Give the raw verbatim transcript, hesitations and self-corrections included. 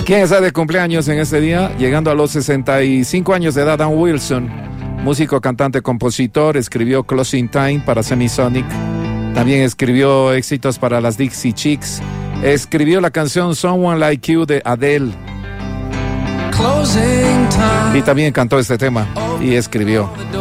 ¿Quién está de cumpleaños en este día? Llegando a los sesenta y cinco años de edad, Dan Wilson, músico, cantante, compositor, escribió Closing Time para Semisonic. También escribió éxitos para las Dixie Chicks. Escribió la canción Someone Like You de Adele. Y también cantó este tema y escribió.